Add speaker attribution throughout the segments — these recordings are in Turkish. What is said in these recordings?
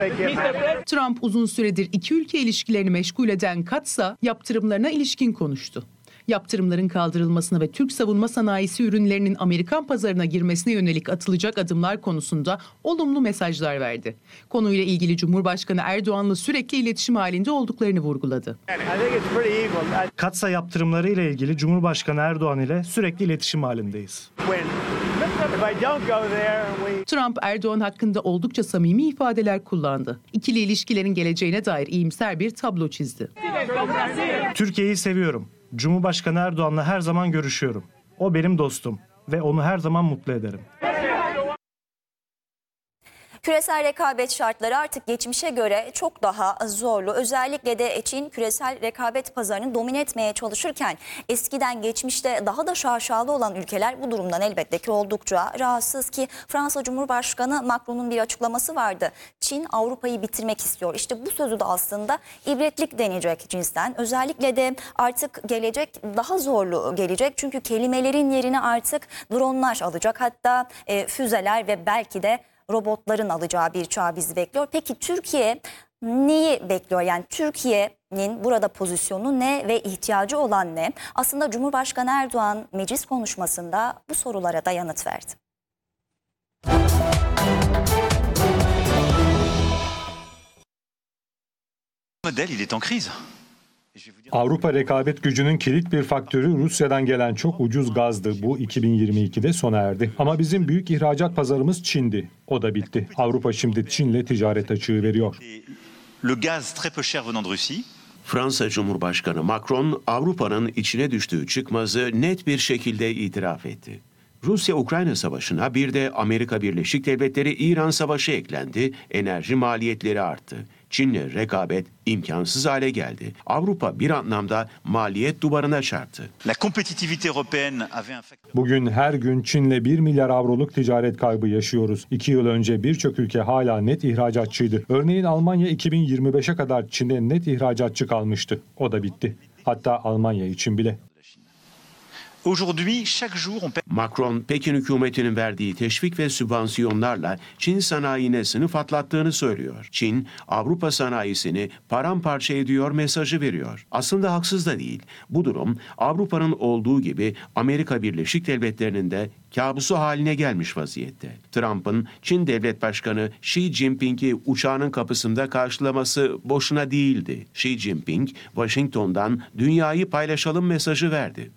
Speaker 1: Trump uzun süredir iki ülke ilişkilerini meşgul eden Katz'a yaptırımlarına ilişkin konuştu. Yaptırımların kaldırılmasına ve Türk savunma sanayisi ürünlerinin Amerikan pazarına girmesine yönelik atılacak adımlar konusunda olumlu mesajlar verdi. Konuyla ilgili Cumhurbaşkanı Erdoğan'la sürekli iletişim halinde olduklarını vurguladı.
Speaker 2: Katz'a yaptırımları ile ilgili Cumhurbaşkanı Erdoğan ile sürekli iletişim halindeyiz.
Speaker 1: Trump, Erdoğan hakkında oldukça samimi ifadeler kullandı. İkili ilişkilerin geleceğine dair iyimser bir tablo çizdi.
Speaker 2: Türkiye'yi seviyorum. Cumhurbaşkanı Erdoğan'la her zaman görüşüyorum. O benim dostum ve onu her zaman mutlu ederim.
Speaker 3: Küresel rekabet şartları artık geçmişe göre çok daha zorlu. Özellikle de Çin küresel rekabet pazarını domine etmeye çalışırken eskiden geçmişte daha da şaşalı olan ülkeler bu durumdan elbette ki oldukça rahatsız ki Fransa Cumhurbaşkanı Macron'un bir açıklaması vardı. Çin Avrupa'yı bitirmek istiyor. İşte bu sözü de aslında ibretlik denecek cinsten. Özellikle de artık gelecek daha zorlu gelecek. Çünkü kelimelerin yerini artık dronlar alacak. Hatta füzeler ve belki de robotların alacağı bir çağ bizi bekliyor. Peki Türkiye neyi bekliyor? Yani Türkiye'nin burada pozisyonu ne ve ihtiyacı olan ne? Aslında Cumhurbaşkanı Erdoğan meclis konuşmasında bu sorulara da yanıt verdi.
Speaker 4: Modèle, il est en crise.
Speaker 5: Avrupa rekabet gücünün kilit bir faktörü Rusya'dan gelen çok ucuz gazdı. Bu 2022'de sona erdi. Ama bizim büyük ihracat pazarımız Çin'di. O da bitti. Avrupa şimdi Çin'le ticaret açığı veriyor.
Speaker 4: Le gaz très peu cher venant de Russie.
Speaker 6: Fransa Cumhurbaşkanı Macron, Avrupa'nın içine düştüğü çıkmazı net bir şekilde itiraf etti. Rusya-Ukrayna savaşına bir de Amerika Birleşik Devletleri-İran savaşı eklendi, enerji maliyetleri arttı. Çin'le rekabet imkansız hale geldi. Avrupa bir anlamda maliyet duvarına çarptı.
Speaker 4: La compétitivité européenne avait un facteur.
Speaker 5: Bugün her gün Çin'le 1 milyar avroluk ticaret kaybı yaşıyoruz. 2 yıl önce birçok ülke hala net ihracatçıydı. Örneğin Almanya 2025'e kadar Çin'e net ihracatçı kalmıştı. O da bitti. Hatta Almanya için bile.
Speaker 4: Aujourd'hui, chaque jour on
Speaker 6: Macron, Pekin hükümetinin verdiği teşvik ve sübvansiyonlarla Çin sanayine sınıf atlattığını söylüyor. Çin, Avrupa sanayisini paramparça ediyor mesajı veriyor. Aslında haksız da değil. Bu durum Avrupa'nın olduğu gibi Amerika Birleşik Devletleri'nin de kabusu haline gelmiş vaziyette. Trump'ın Çin Devlet Başkanı Xi Jinping'i uçağının kapısında karşılaması boşuna değildi. Xi Jinping, Washington'dan dünyayı paylaşalım mesajı verdi.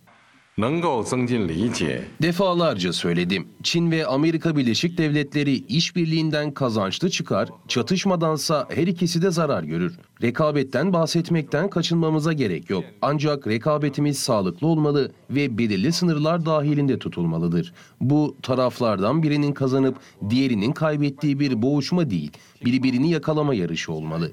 Speaker 7: Defalarca söyledim. Çin ve Amerika Birleşik Devletleri işbirliğinden kazançlı çıkar, çatışmadansa her ikisi de zarar görür. Rekabetten bahsetmekten kaçınmamıza gerek yok. Ancak rekabetimiz sağlıklı olmalı ve belirli sınırlar dahilinde tutulmalıdır. Bu taraflardan birinin kazanıp diğerinin kaybettiği bir boğuşma değil, birbirini yakalama yarışı olmalı.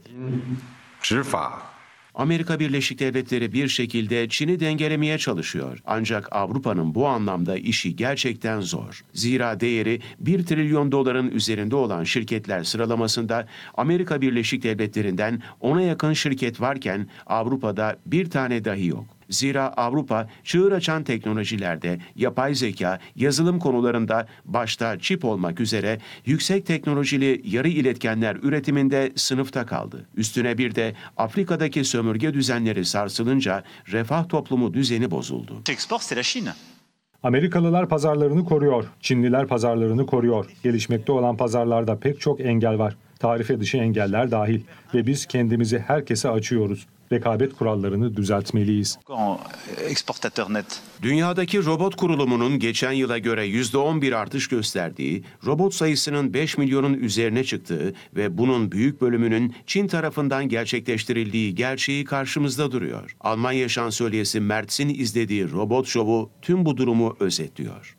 Speaker 6: Amerika Birleşik Devletleri bir şekilde Çin'i dengelemeye çalışıyor. Ancak Avrupa'nın bu anlamda işi gerçekten zor. Zira değeri 1 trilyon doların üzerinde olan şirketler sıralamasında Amerika Birleşik Devletleri'nden 10'a yakın şirket varken Avrupa'da bir tane dahi yok. Zira Avrupa çığır açan teknolojilerde, yapay zeka, yazılım konularında başta çip olmak üzere yüksek teknolojili yarı iletkenler üretiminde sınıfta kaldı. Üstüne bir de Afrika'daki sömürge düzenleri sarsılınca refah toplumu düzeni bozuldu.
Speaker 4: export, c'est la Chine.
Speaker 5: Amerikalılar pazarlarını koruyor, Çinliler pazarlarını koruyor. Gelişmekte olan pazarlarda pek çok engel var. Tarife dışı engeller dahil ve biz kendimizi herkese açıyoruz. Rekabet kurallarını düzeltmeliyiz.
Speaker 4: Exportateur net.
Speaker 6: Dünyadaki robot kurulumunun geçen yıla göre %11 artış gösterdiği, robot sayısının 5 milyonun üzerine çıktığı ve bunun büyük bölümünün Çin tarafından gerçekleştirildiği gerçeği karşımızda duruyor. Almanya şansölyesi Merz'in izlediği robot şovu tüm bu durumu özetliyor.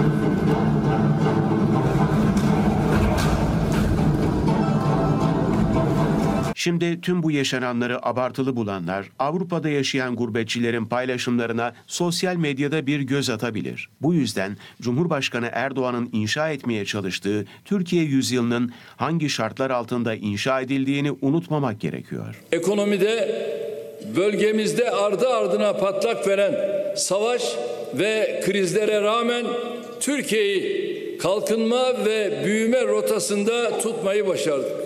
Speaker 6: Şimdi tüm bu yaşananları abartılı bulanlar, Avrupa'da yaşayan gurbetçilerin paylaşımlarına sosyal medyada bir göz atabilir. Bu yüzden Cumhurbaşkanı Erdoğan'ın inşa etmeye çalıştığı Türkiye yüzyılının hangi şartlar altında inşa edildiğini unutmamak gerekiyor.
Speaker 8: Ekonomide bölgemizde ardı ardına patlak veren savaş ve krizlere rağmen Türkiye'yi kalkınma ve büyüme rotasında tutmayı başardık.